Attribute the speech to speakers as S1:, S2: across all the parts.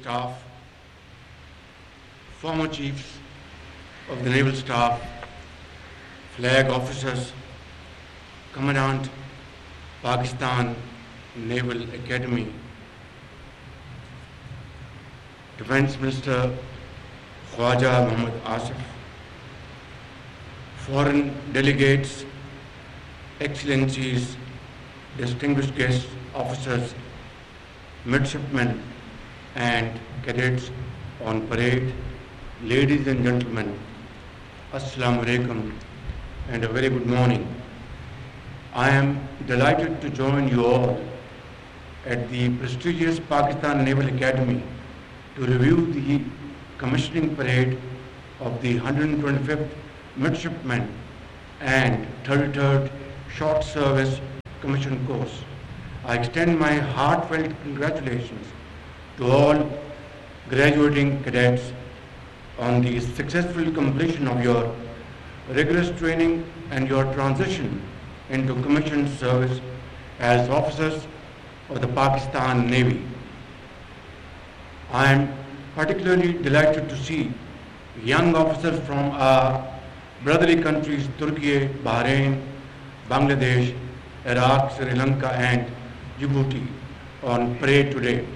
S1: Staff, former chiefs of the Naval Staff, flag officers, Commandant, Pakistan Naval Academy, Defence Minister Khwaja Mohammad Asif, foreign delegates, Excellencies, distinguished guests, officers, midshipmen, and cadets on parade, ladies and gentlemen, Assalamu alaikum and a very good morning. I am delighted to join you all at the prestigious Pakistan Naval Academy to review the commissioning parade of the 125th Midshipmen and 33rd Short Service Commission Course. I extend my heartfelt congratulations to all graduating cadets on the successful completion of your rigorous training and your transition into commissioned service as officers of the Pakistan Navy. I am particularly delighted to see young officers from our brotherly countries Turkey, Bahrain, Bangladesh, Iraq, Sri Lanka and Djibouti on parade today.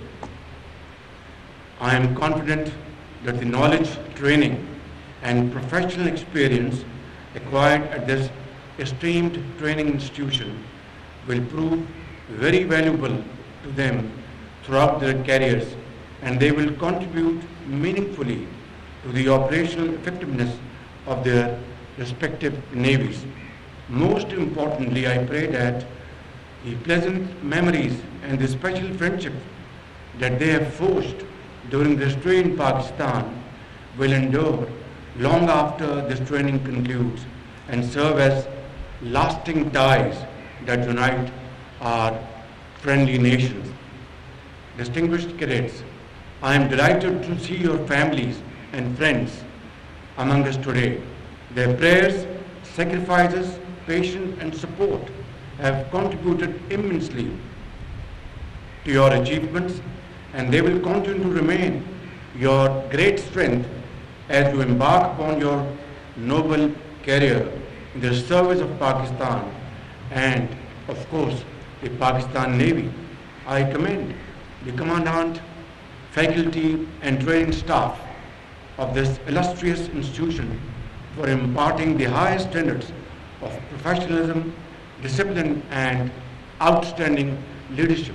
S1: I am confident that the knowledge, training and professional experience acquired at this esteemed training institution will prove very valuable to them throughout their careers, and they will contribute meaningfully to the operational effectiveness of their respective navies. Most importantly, I pray that the pleasant memories and the special friendship that they have forged during their stay in Pakistan will endure long after this training concludes and serve as lasting ties that unite our friendly nations. Distinguished cadets, I am delighted to see your families and friends among us today. Their prayers, sacrifices, patience and support have contributed immensely to your achievements, and they will continue to remain your great strength as you embark upon your noble career in the service of Pakistan and, of course, the Pakistan Navy. I commend the Commandant, faculty and training staff of this illustrious institution for imparting the highest standards of professionalism, discipline and outstanding leadership.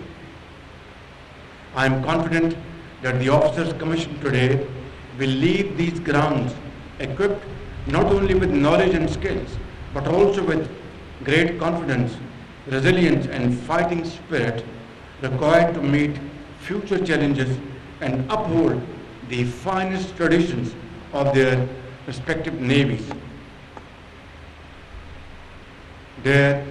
S1: I am confident that the officers commissioned today will leave these grounds equipped not only with knowledge and skills, but also with great confidence, resilience and fighting spirit required to meet future challenges and uphold the finest traditions of their respective navies. Dear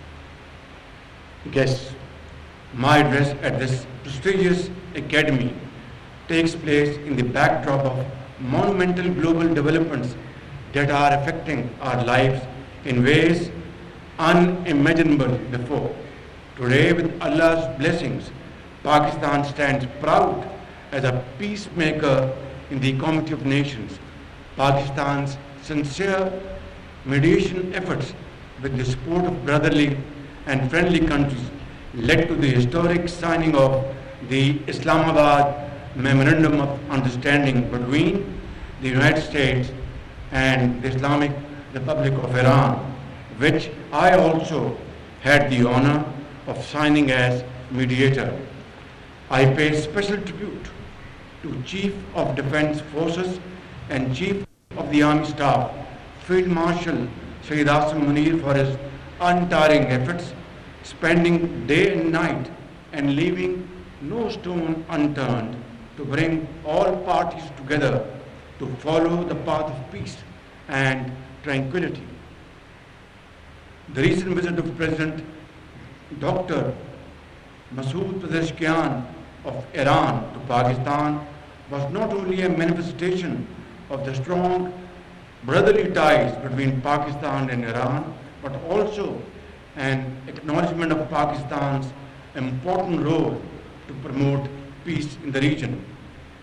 S1: guests, my address at this prestigious academy takes place in the backdrop of monumental global developments that are affecting our lives in ways unimaginable before. Today, with Allah's blessings, Pakistan stands proud as a peacemaker in the Committee of Nations. Pakistan's sincere mediation efforts with the support of brotherly and friendly countries led to the historic signing of the Islamabad Memorandum of Understanding between the United States and the Islamic Republic of Iran, which I also had the honor of signing as mediator. I pay special tribute to Chief of Defence Forces and Chief of the Army Staff, Field Marshal Sayyid Asim Munir, for his untiring efforts, spending day and night and leaving no stone unturned to bring all parties together to follow the path of peace and tranquility. The recent visit of President Dr. Masood Pezeshkian of Iran to Pakistan was not only a manifestation of the strong brotherly ties between Pakistan and Iran, but also an acknowledgement of Pakistan's important role to promote peace in the region.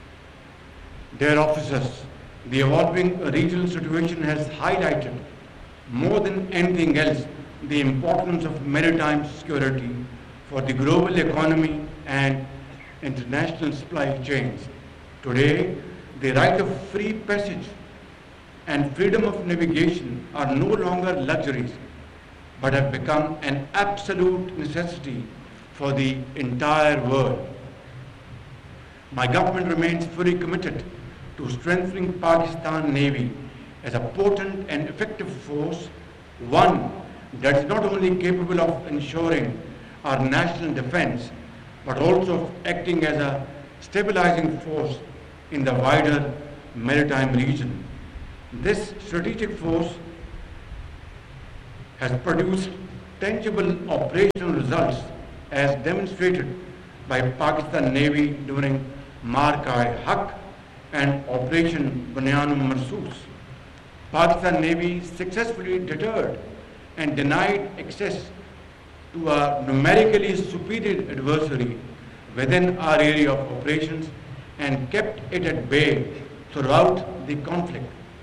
S1: Dear officers, the evolving regional situation has highlighted more than anything else the importance of maritime security for the global economy and international supply chains. Today, the right of free passage and freedom of navigation are no longer luxuries but have become an absolute necessity for the entire world. My government remains fully committed to strengthening Pakistan Navy as a potent and effective force, one that is not only capable of ensuring our national defense, but also of acting as a stabilizing force in the wider maritime region. This strategic force has produced tangible operational results as demonstrated by Pakistan Navy during Mark-i-Haq and Operation Bunyan Marsus. Pakistan Navy successfully deterred and denied access to a numerically superior adversary within our area of operations and kept it at bay throughout the conflict.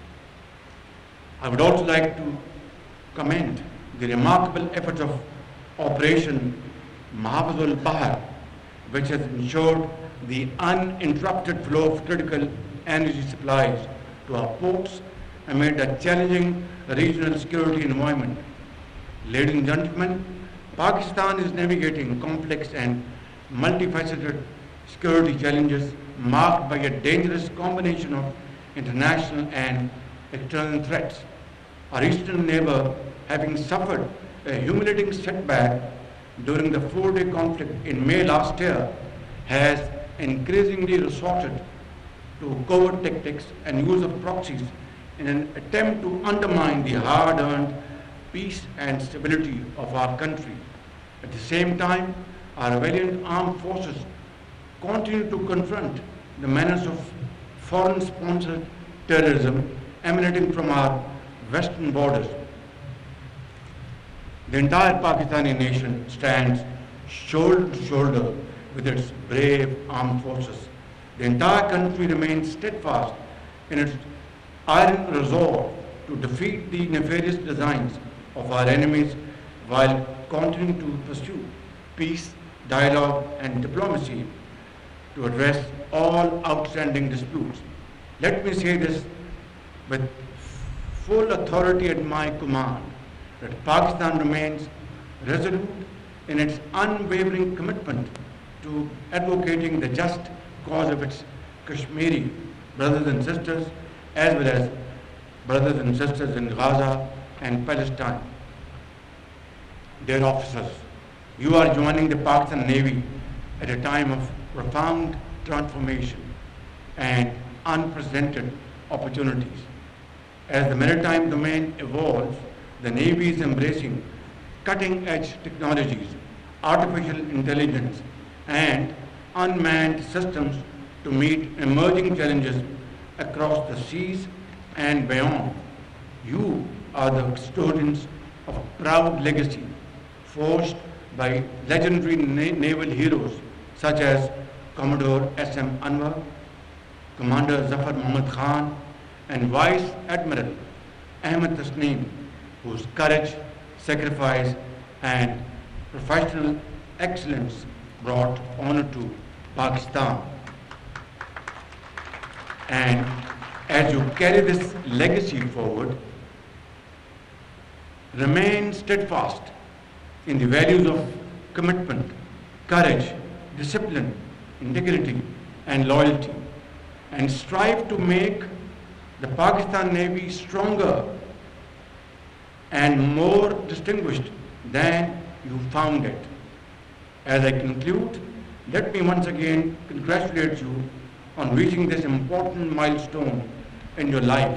S1: I would also like to commend the remarkable efforts of Operation Mahafazul Bahar, which has ensured the uninterrupted flow of critical energy supplies to our ports amid a challenging regional security environment. Ladies and gentlemen, Pakistan is navigating complex and multifaceted security challenges marked by a dangerous combination of international and external threats. Our eastern neighbor, having suffered a humiliating setback during the four-day conflict in May last year, has increasingly resorted to covert tactics and use of proxies in an attempt to undermine the hard-earned peace and stability of our country. At the same time, our valiant armed forces continue to confront the menace of foreign-sponsored terrorism emanating from our western borders. The entire Pakistani nation stands shoulder to shoulder with its brave armed forces. The entire country remains steadfast in its iron resolve to defeat the nefarious designs of our enemies while continuing to pursue peace, dialogue, and diplomacy to address all outstanding disputes. Let me say this with full authority at my command, that Pakistan remains resolute in its unwavering commitment to advocating the just cause of its Kashmiri brothers and sisters, as well as brothers and sisters in Gaza and Palestine. Dear officers, you are joining the Pakistan Navy at a time of profound transformation and unprecedented opportunities. As the maritime domain evolves, the Navy is embracing cutting-edge technologies, artificial intelligence, and unmanned systems to meet emerging challenges across the seas and beyond. You are the custodians of a proud legacy forged by legendary naval heroes such as Commodore S.M. Anwar, Commander Zafar Muhammad Khan, and Vice Admiral Ahmed Tasneem, whose courage, sacrifice, and professional excellence brought honor to Pakistan. And as you carry this legacy forward, remain steadfast in the values of commitment, courage, discipline, integrity, and loyalty, and strive to make the Pakistan Navy stronger and more distinguished than you found it. As I conclude, let me once again congratulate you on reaching this important milestone in your life.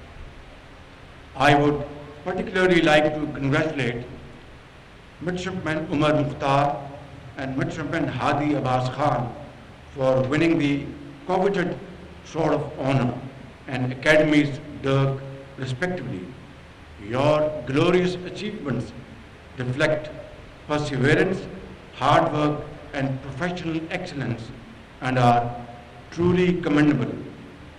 S1: I would particularly like to congratulate Midshipman Umar Mukhtar and Midshipman Hadi Abbas Khan for winning the coveted Sword of Honor and Academy's Dirk respectively. Your glorious achievements reflect perseverance, hard work, and professional excellence and are truly commendable.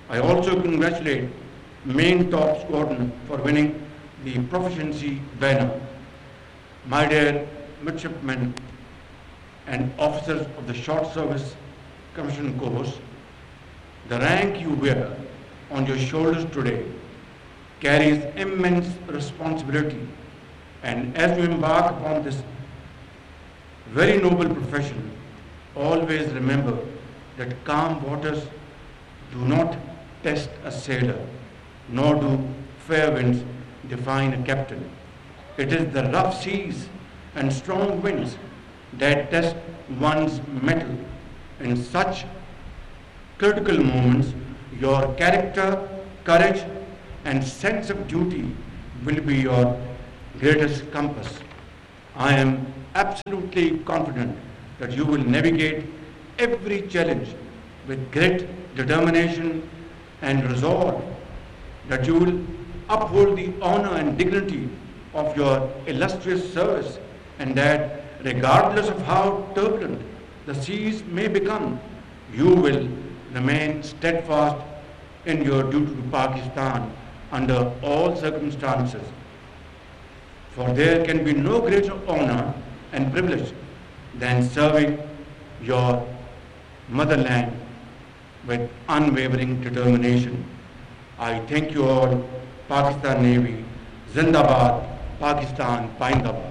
S1: I also congratulate main top squadron for winning the proficiency banner. My dear midshipmen and officers of the Short Service Commission Course, the rank you wear on your shoulders today carries immense responsibility, and as you embark upon this very noble profession, always remember that calm waters do not test a sailor, nor do fair winds define a captain. It is the rough seas and strong winds that test one's mettle. In such critical moments, your character, courage, and sense of duty will be your greatest compass. I am absolutely confident that you will navigate every challenge with great determination and resolve, that you will uphold the honor and dignity of your illustrious service, and that regardless of how turbulent the seas may become, you will remain steadfast in your duty to Pakistan under all circumstances. For there can be no greater honor and privilege than serving your motherland with unwavering determination. I thank you all. Pakistan Navy, Zindabad, Pakistan, Paindabad.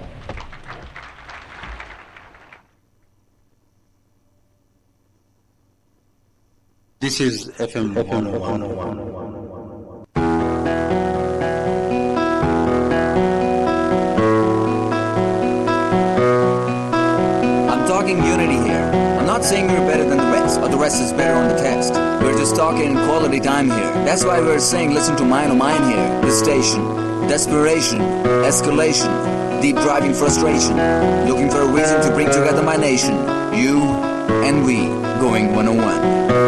S2: This is FM 101.
S3: I'm talking unity here. I'm not saying we're better than the rest, or the rest is better on the test. We're just talking quality time here. That's why we're saying listen to Mine O' Mine here. The station. Desperation. Escalation. Deep driving frustration. Looking for a reason to bring together my nation. You and we. Going 101.